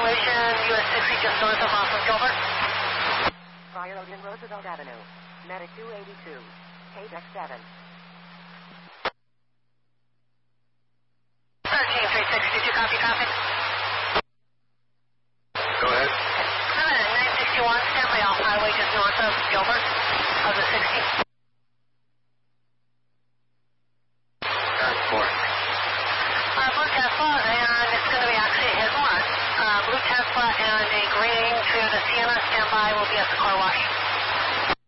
collision, US 60 just north of Austin Gilbert. Fire load in Roosevelt Avenue. Medic 282. KDEX 7. 13-360, did you copy? Go ahead. 961, Stanley off highway just north of Gilbert. Of the 60. Blue Tesla, and it's going to be actually his one. Blue Tesla and a green Toyota Sienna. Standby will be at the car wash.